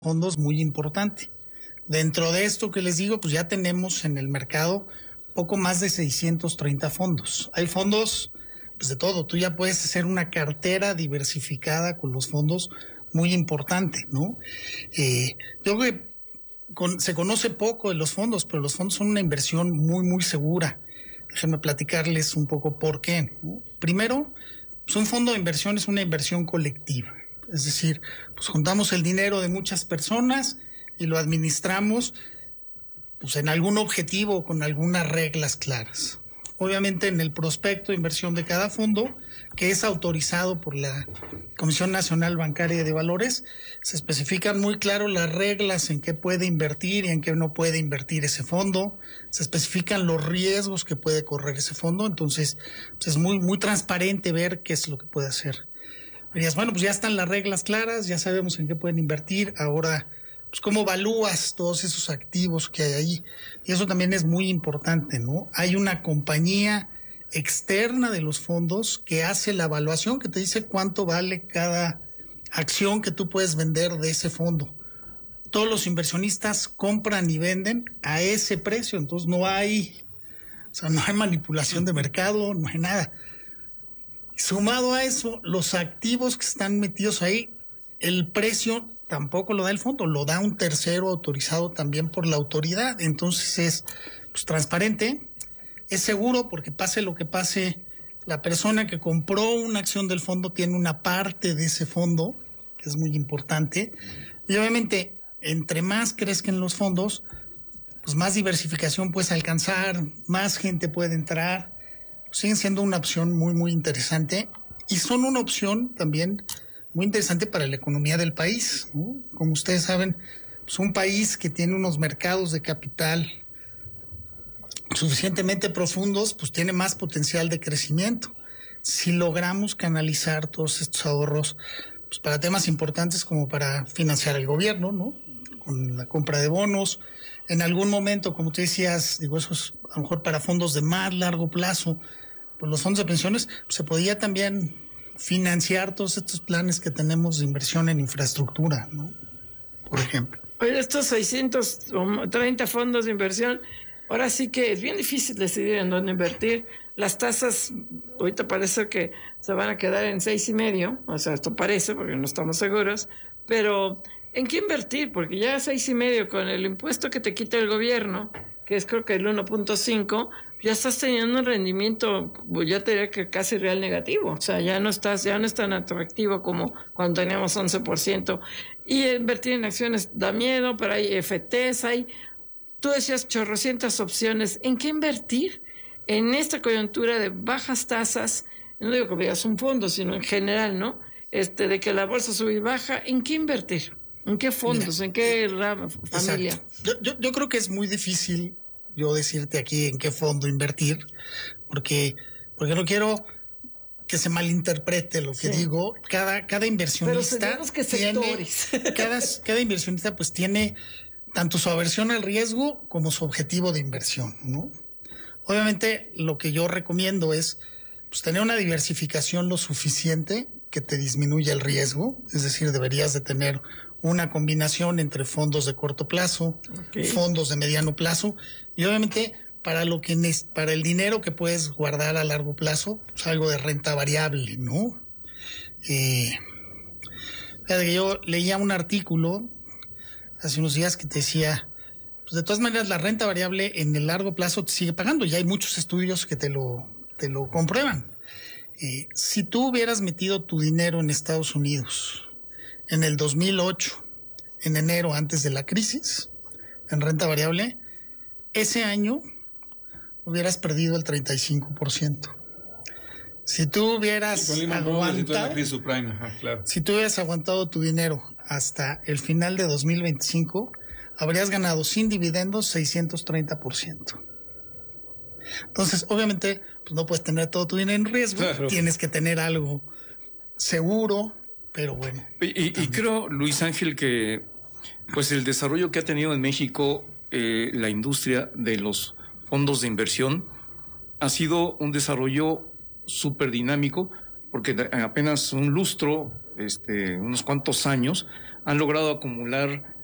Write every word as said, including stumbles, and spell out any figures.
fondos muy importante. Dentro de esto que les digo, pues ya tenemos en el mercado poco más de seiscientos treinta fondos. Hay fondos pues de todo. Tú ya puedes hacer una cartera diversificada con los fondos muy importante, ¿no? Eh, yo creo que con, se conoce poco de los fondos, pero los fondos son una inversión muy, muy segura. Déjenme platicarles un poco por qué, ¿no? Primero, pues un fondo de inversión es una inversión colectiva. Es decir, pues juntamos el dinero de muchas personas y lo administramos pues en algún objetivo con algunas reglas claras. Obviamente en el prospecto de inversión de cada fondo, que es autorizado por la Comisión Nacional Bancaria de Valores, se especifican muy claro las reglas en qué puede invertir y en qué no puede invertir ese fondo, se especifican los riesgos que puede correr ese fondo, entonces pues es muy, muy transparente ver qué es lo que puede hacer. Dirías, bueno, pues ya están las reglas claras, ya sabemos en qué pueden invertir, ahora, pues cómo evalúas todos esos activos que hay ahí. Y eso también es muy importante, ¿no? Hay una compañía externa de los fondos que hace la evaluación, que te dice cuánto vale cada acción que tú puedes vender de ese fondo. Todos los inversionistas compran y venden a ese precio, entonces no hay, o sea, no hay manipulación de mercado, no hay nada. Sumado a eso, los activos que están metidos ahí, el precio tampoco lo da el fondo, lo da un tercero autorizado también por la autoridad. Entonces es pues, transparente, es seguro porque pase lo que pase, la persona que compró una acción del fondo tiene una parte de ese fondo, que es muy importante. Y obviamente, entre más crezcan los fondos, pues más diversificación puedes alcanzar, más gente puede entrar. Siguen siendo una opción muy, muy interesante y son una opción también muy interesante para la economía del país, ¿no? Como ustedes saben, es un país que tiene unos mercados de capital suficientemente profundos, pues tiene más potencial de crecimiento. Si logramos canalizar todos estos ahorros pues para temas importantes como para financiar el gobierno, ¿no? Con la compra de bonos, en algún momento, como tú decías, digo, eso es a lo mejor para fondos de más largo plazo, pues los fondos de pensiones, pues se podía también financiar todos estos planes que tenemos de inversión en infraestructura, ¿no? Por ejemplo. Oye, estos seiscientos treinta fondos de inversión, ahora sí que es bien difícil decidir en dónde invertir. Las tasas, ahorita parece que se van a quedar en seis y medio, o sea, esto parece, porque no estamos seguros, pero ¿en qué invertir? Porque ya seis y medio con el impuesto que te quita el gobierno, que es creo que el uno punto cinco, ya estás teniendo un rendimiento, ya te diría que casi real negativo. O sea, ya no estás, ya no es tan atractivo como cuando teníamos once por ciento. Y invertir en acciones da miedo, pero hay F Ts, hay, tú decías chorrocientas opciones. ¿En qué invertir? En esta coyuntura de bajas tasas, no digo que veas un fondo, sino en general, ¿no? Este, de que la bolsa sube y baja, ¿en qué invertir? ¿En qué fondos? Mira, ¿en qué rama, familia? Yo, yo, yo creo que es muy difícil yo decirte aquí en qué fondo invertir, porque, porque no quiero que se malinterprete lo que sí. digo. Cada, cada inversionista que tiene, cada, cada inversionista pues tiene tanto su aversión al riesgo como su objetivo de inversión, ¿no? Obviamente lo que yo recomiendo es pues, tener una diversificación lo suficiente que te disminuya el riesgo, es decir, deberías de tener una combinación entre fondos de corto plazo, okay. fondos de mediano plazo, y obviamente para lo que para el dinero que puedes guardar a largo plazo, pues algo de renta variable, ¿no? Eh, yo leía un artículo hace unos días que te decía, pues de todas maneras la renta variable en el largo plazo te sigue pagando, y hay muchos estudios que te lo, te lo comprueban. Eh, si tú hubieras metido tu dinero en Estados Unidos en el dos mil ocho, en enero, antes de la crisis, en renta variable, ese año hubieras perdido el treinta y cinco por ciento. Si tú hubieras sí, aguantado, crisis subprime, ajá, claro. si tú hubieras aguantado tu dinero hasta el final de dos mil veinticinco, habrías ganado sin dividendos seiscientos treinta por ciento. Entonces, obviamente, pues no puedes tener todo tu dinero en riesgo, claro. Tienes que tener algo seguro, pero bueno. Y, y, y creo, Luis Ángel, que pues el desarrollo que ha tenido en México eh, la industria de los fondos de inversión ha sido un desarrollo súper dinámico, porque apenas un lustro, este, unos cuantos años, han logrado acumular